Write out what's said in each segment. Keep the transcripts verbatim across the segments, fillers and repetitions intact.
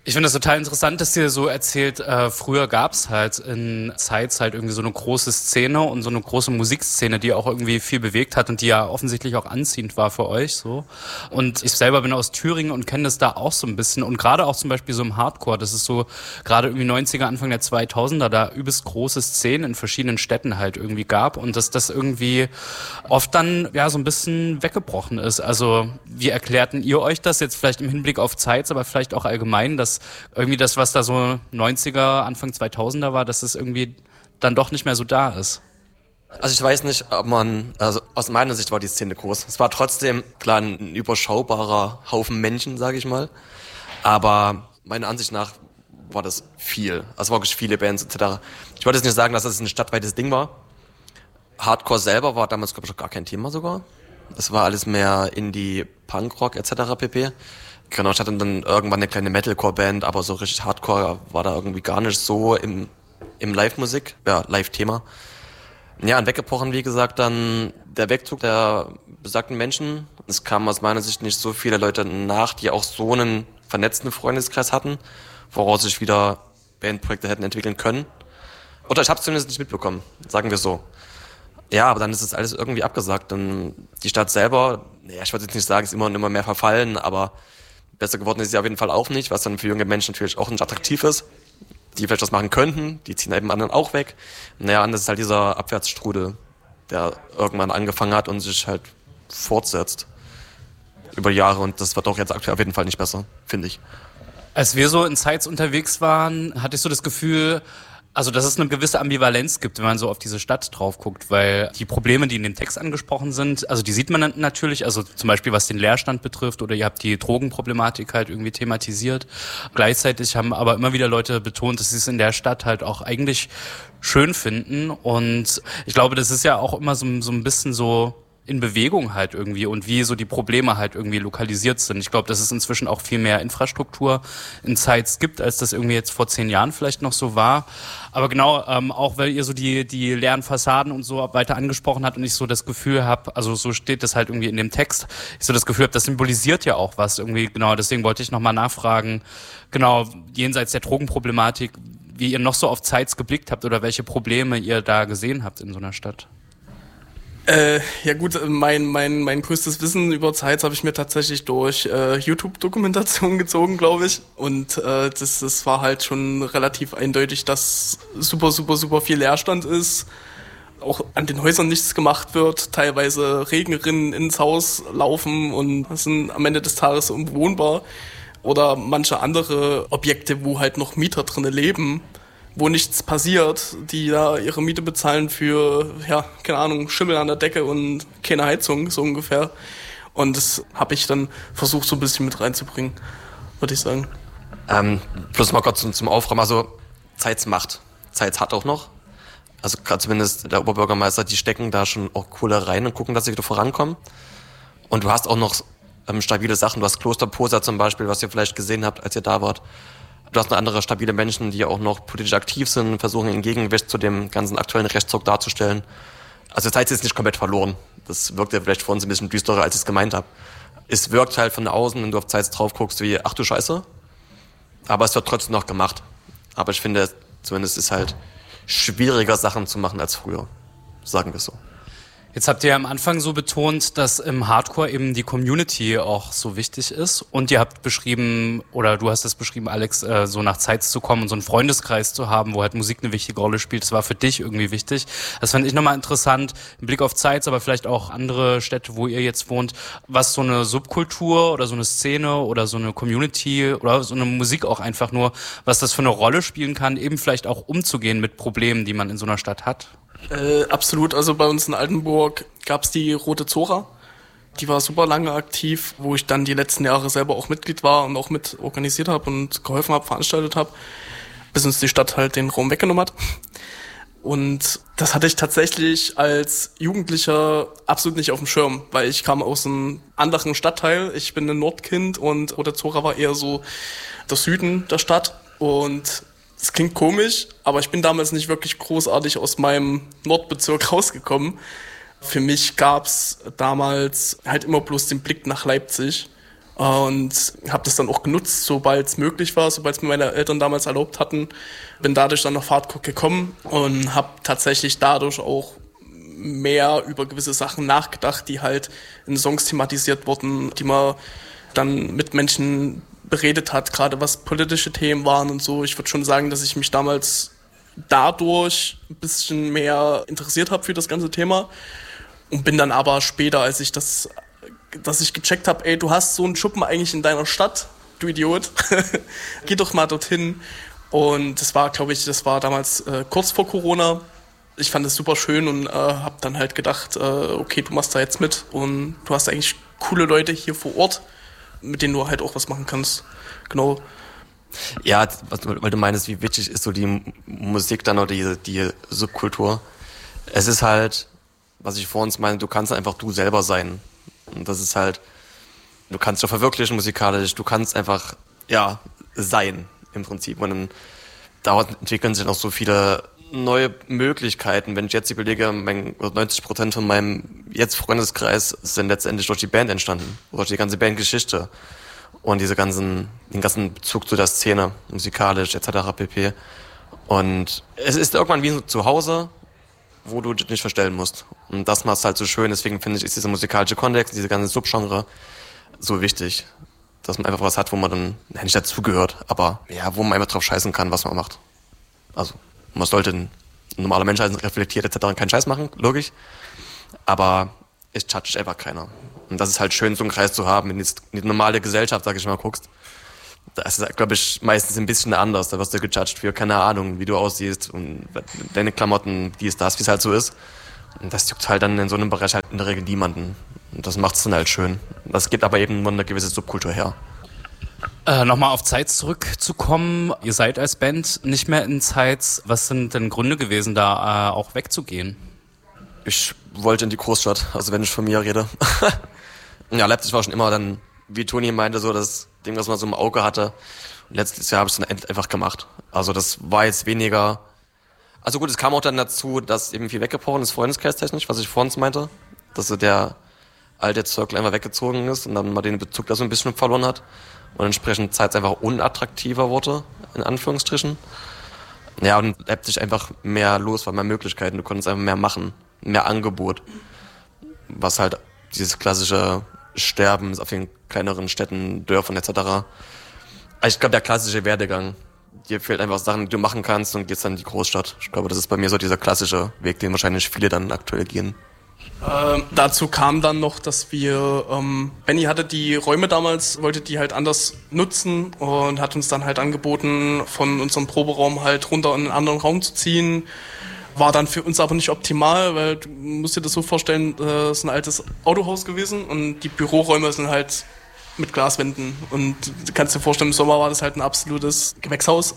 Ich finde das total interessant, dass ihr so erzählt, äh, früher gab es halt in Zeitz halt irgendwie so eine große Szene und so eine große Musikszene, die auch irgendwie viel bewegt hat und die ja offensichtlich auch anziehend war für euch so. Und ich selber bin aus Thüringen und kenne das da auch so ein bisschen und gerade auch zum Beispiel so im Hardcore, das ist so gerade irgendwie neunziger, Anfang der zweitausender, da übelst große Szenen in verschiedenen Städten halt irgendwie gab und dass das irgendwie oft dann ja so ein bisschen weggebrochen ist. Also wie erklärten ihr euch das jetzt vielleicht im Hinblick auf Zeitz, aber vielleicht auch allgemein, dass irgendwie das, was da so neunziger, Anfang zweitausender war, dass es irgendwie dann doch nicht mehr so da ist. Also ich weiß nicht, ob man, also aus meiner Sicht war die Szene groß. Es war trotzdem, klar, ein überschaubarer Haufen Menschen, sage ich mal. Aber meiner Ansicht nach war das viel. Also wirklich viele Bands et cetera. Ich wollte jetzt nicht sagen, dass das ein stadtweites Ding war. Hardcore selber war damals, glaube ich, gar kein Thema sogar. Es war alles mehr Indie, Punkrock et cetera pp. Genau, ich hatte dann irgendwann eine kleine Metalcore-Band, aber so richtig Hardcore war da irgendwie gar nicht so im, im Live-Musik, ja, Live-Thema. Ja, und weggebrochen, wie gesagt, dann der Wegzug der besagten Menschen. Es kamen aus meiner Sicht nicht so viele Leute nach, die auch so einen vernetzten Freundeskreis hatten, woraus sich wieder Bandprojekte hätten entwickeln können. Oder ich habe es zumindest nicht mitbekommen, sagen wir so. Ja, aber dann ist es alles irgendwie abgesagt. Und die Stadt selber, ja, ich würde jetzt nicht sagen, ist immer und immer mehr verfallen, aber besser geworden ist sie auf jeden Fall auch nicht, was dann für junge Menschen natürlich auch nicht attraktiv ist, die vielleicht was machen könnten, die ziehen eben anderen auch weg. Naja, und das ist halt dieser Abwärtsstrudel, der irgendwann angefangen hat und sich halt fortsetzt über Jahre und das wird auch jetzt aktuell auf jeden Fall nicht besser, finde ich. Als wir so in Zeitz unterwegs waren, hatte ich so das Gefühl, also dass es eine gewisse Ambivalenz gibt, wenn man so auf diese Stadt drauf guckt, weil die Probleme, die in dem Text angesprochen sind, also die sieht man natürlich, also zum Beispiel was den Leerstand betrifft oder ihr habt die Drogenproblematik halt irgendwie thematisiert. Gleichzeitig haben aber immer wieder Leute betont, dass sie es in der Stadt halt auch eigentlich schön finden und ich glaube, das ist ja auch immer so, so ein bisschen so in Bewegung halt irgendwie und wie so die Probleme halt irgendwie lokalisiert sind. Ich glaube, dass es inzwischen auch viel mehr Infrastruktur in Zeitz gibt, als das irgendwie jetzt vor zehn Jahren vielleicht noch so war. Aber genau, ähm, auch weil ihr so die die leeren Fassaden und so weiter angesprochen habt und ich so das Gefühl habe, also so steht das halt irgendwie in dem Text, ich so das Gefühl habe, das symbolisiert ja auch was irgendwie, genau, deswegen wollte ich nochmal nachfragen, genau, jenseits der Drogenproblematik, wie ihr noch so auf Zeitz geblickt habt oder welche Probleme ihr da gesehen habt in so einer Stadt. Äh, ja gut, mein mein mein größtes Wissen über Zeitz habe ich mir tatsächlich durch äh, YouTube-Dokumentation gezogen, glaube ich. Und äh, das, das war halt schon relativ eindeutig, dass super, super, super viel Leerstand ist. Auch an den Häusern nichts gemacht wird. Teilweise Regenrinnen ins Haus laufen und sind am Ende des Tages unbewohnbar. Oder manche andere Objekte, wo halt noch Mieter drinnen leben, wo nichts passiert, die da ihre Miete bezahlen für, ja, keine Ahnung, Schimmel an der Decke und keine Heizung, so ungefähr. Und das habe ich dann versucht, so ein bisschen mit reinzubringen, würde ich sagen. Ähm, plus mal kurz zum, zum Aufräumen, also Zeitz macht. Zeitz hat auch noch. Also gerade zumindest der Oberbürgermeister, die stecken da schon auch Kohle rein und gucken, dass sie wieder vorankommen. Und du hast auch noch ähm, stabile Sachen. Du hast Kloster Posa zum Beispiel, was ihr vielleicht gesehen habt, als ihr da wart. Du hast noch andere stabile Menschen, die auch noch politisch aktiv sind, versuchen ein Gegengewicht zu dem ganzen aktuellen Rechtsruck darzustellen. Also Zeitz ist nicht komplett verloren. Das wirkt ja vielleicht für uns ein bisschen düsterer, als ich es gemeint habe. Es wirkt halt von außen, wenn du auf Zeitz drauf guckst, wie, ach du Scheiße. Aber es wird trotzdem noch gemacht. Aber ich finde, zumindest ist es halt schwieriger, Sachen zu machen als früher. Sagen wir so. Jetzt habt ihr ja am Anfang so betont, dass im Hardcore eben die Community auch so wichtig ist. Und ihr habt beschrieben, oder du hast es beschrieben, Alex, äh, so nach Zeitz zu kommen und so einen Freundeskreis zu haben, wo halt Musik eine wichtige Rolle spielt. Das war für dich irgendwie wichtig. Das fand ich nochmal interessant, im Blick auf Zeitz, aber vielleicht auch andere Städte, wo ihr jetzt wohnt, was so eine Subkultur oder so eine Szene oder so eine Community oder so eine Musik auch einfach nur, was das für eine Rolle spielen kann, eben vielleicht auch umzugehen mit Problemen, die man in so einer Stadt hat. Äh, absolut, also bei uns in Altenburg gab's die Rote Zora, die war super lange aktiv, wo ich dann die letzten Jahre selber auch Mitglied war und auch mit organisiert habe und geholfen habe, veranstaltet habe, bis uns die Stadt halt den Raum weggenommen hat. Und das hatte ich tatsächlich als Jugendlicher absolut nicht auf dem Schirm, weil ich kam aus einem anderen Stadtteil, ich bin ein Nordkind und Rote Zora war eher so der Süden der Stadt und das klingt komisch, aber ich bin damals nicht wirklich großartig aus meinem Nordbezirk rausgekommen. Für mich gab's damals halt immer bloß den Blick nach Leipzig und habe das dann auch genutzt, sobald es möglich war, sobald es mir meine Eltern damals erlaubt hatten. Bin dadurch dann auf Hardcore gekommen und habe tatsächlich dadurch auch mehr über gewisse Sachen nachgedacht, die halt in Songs thematisiert wurden, die man dann mit Menschen beredet hat, gerade was politische Themen waren und so. Ich würde schon sagen, dass ich mich damals dadurch ein bisschen mehr interessiert habe für das ganze Thema und bin dann aber später, als ich das, dass ich gecheckt habe, ey, du hast so einen Schuppen eigentlich in deiner Stadt, du Idiot, geh doch mal dorthin. Und das war, glaube ich, das war damals äh, kurz vor Corona. Ich fand es super schön und äh, habe dann halt gedacht, äh, okay, du machst da jetzt mit und du hast eigentlich coole Leute hier vor Ort, mit denen du halt auch was machen kannst. Genau. Ja, weil du meinst, wie wichtig ist so die Musik dann oder die, die Subkultur. Es ist halt, was ich vor uns meine, du kannst einfach du selber sein. Und das ist halt, du kannst dich verwirklichen musikalisch, du kannst einfach, ja, sein im Prinzip. Und dann daraus entwickeln sich noch so viele neue Möglichkeiten. Wenn ich jetzt überlege, mein, neunzig Prozent von meinem jetzt Freundeskreis sind letztendlich durch die Band entstanden, durch die ganze Bandgeschichte und diese ganzen, den ganzen Bezug zu der Szene, musikalisch et cetera pp. Und es ist irgendwann wie zu Hause, wo du dich nicht verstellen musst. Und das macht es halt so schön. Deswegen finde ich, ist dieser musikalische Kontext, diese ganze Subgenre so wichtig, dass man einfach was hat, wo man dann ja, nicht dazugehört, aber ja, wo man einfach drauf scheißen kann, was man macht. Also man sollte ein normaler Mensch sein, reflektiert et cetera keinen Scheiß machen, logisch. Aber es judgt einfach keiner. Und das ist halt schön, so einen Kreis zu haben. Wenn du jetzt in die normale Gesellschaft, sag ich mal, guckst, da ist es, glaube ich, meistens ein bisschen anders. Da wirst du gejudged für, keine Ahnung, wie du aussiehst und deine Klamotten, dies, das, wie es halt so ist. Und das juckt halt dann in so einem Bereich halt in der Regel niemanden. Und das macht es dann halt schön. Das gibt aber eben nur eine gewisse Subkultur her. Äh, Nochmal auf Zeitz zurückzukommen. Ihr seid als Band nicht mehr in Zeitz. Was sind denn Gründe gewesen, da äh, auch wegzugehen? Ich wollte in die Großstadt, also wenn ich von mir rede. Ja, Leipzig war schon immer dann, wie Toni meinte, so das Ding, was man so im Auge hatte. Und letztes Jahr habe ich es dann einfach gemacht. Also das war jetzt weniger... Also gut, es kam auch dann dazu, dass eben viel weggebrochen ist, freundeskreistechnisch, was ich vor uns meinte. Dass so der alte Circle einfach weggezogen ist und dann mal den Bezug da so ein bisschen verloren hat. Und entsprechend Zeit einfach unattraktiver wurde, in Anführungsstrichen. Ja, und Leipzig einfach mehr los war, mehr Möglichkeiten. Du konntest einfach mehr machen, mehr Angebot. Was halt dieses klassische Sterben auf den kleineren Städten, Dörfern et cetera. Ich glaube, der klassische Werdegang. Dir fehlt einfach Sachen, die du machen kannst und gehst dann in die Großstadt. Ich glaube, das ist bei mir so dieser klassische Weg, den wahrscheinlich viele dann aktuell gehen. Ähm, dazu kam dann noch, dass wir, ähm, Benny hatte die Räume damals, wollte die halt anders nutzen und hat uns dann halt angeboten, von unserem Proberaum halt runter in einen anderen Raum zu ziehen. War dann für uns aber nicht optimal, weil du musst dir das so vorstellen, das ist ein altes Autohaus gewesen und die Büroräume sind halt mit Glaswänden und du kannst dir vorstellen, im Sommer war das halt ein absolutes Gewächshaus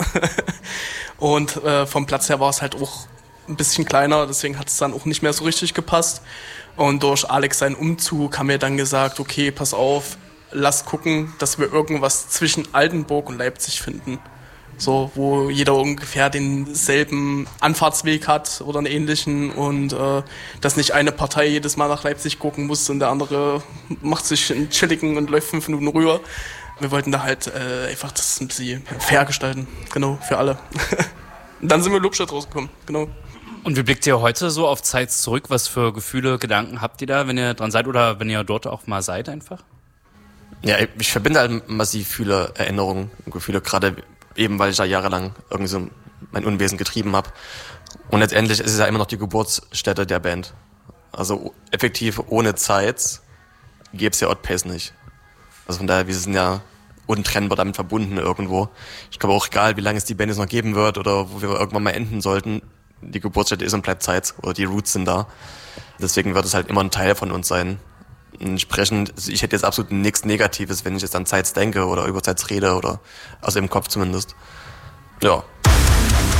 und äh, vom Platz her war es halt auch ein bisschen kleiner, deswegen hat es dann auch nicht mehr so richtig gepasst. Und durch Alex seinen Umzug haben wir dann gesagt, okay, pass auf, lass gucken, dass wir irgendwas zwischen Altenburg und Leipzig finden. So, wo jeder ungefähr denselben Anfahrtsweg hat oder einen ähnlichen und äh, dass nicht eine Partei jedes Mal nach Leipzig gucken muss und der andere macht sich einen chilligen und läuft fünf Minuten rüber. Wir wollten da halt äh, einfach das ein bisschen fair gestalten, genau, für alle. Und dann sind wir in Lobstadt rausgekommen, genau. Und wie blickt ihr heute so auf Zeitz zurück? Was für Gefühle, Gedanken habt ihr da, wenn ihr dran seid oder wenn ihr dort auch mal seid einfach? Ja, ich verbinde halt massiv viele Erinnerungen und Gefühle, gerade eben, weil ich da jahrelang irgendwie so mein Unwesen getrieben habe. Und letztendlich ist es ja immer noch die Geburtsstätte der Band. Also effektiv ohne Zeitz gäbe es ja Oddpace nicht. Also von daher, wir sind ja untrennbar damit verbunden irgendwo. Ich glaube auch, egal wie lange es die Band jetzt noch geben wird oder wo wir irgendwann mal enden sollten, die Geburtsstätte ist und bleibt Zeitz oder die Roots sind da. Deswegen wird es halt immer ein Teil von uns sein. Entsprechend, ich hätte jetzt absolut nichts Negatives, wenn ich jetzt an Zeitz denke oder über Zeitz rede oder, also im Kopf zumindest. Ja,